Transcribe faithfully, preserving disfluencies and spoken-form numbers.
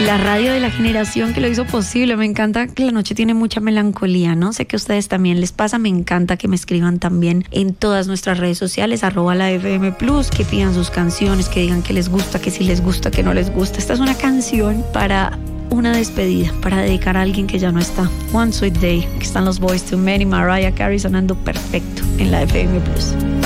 La radio de la generación que lo hizo posible. Me encanta que la noche tiene mucha melancolía, ¿no? Sé que a ustedes también les pasa. Me encanta que me escriban también en todas nuestras redes sociales, arroba la F M Plus, que pidan sus canciones, que digan que les gusta, que si les gusta, que no les gusta. Esta es una canción para una despedida, para dedicar a alguien que ya no está. One Sweet Day. Aquí están los Boyz two Men y Mariah Carey sonando perfecto en la F M Plus.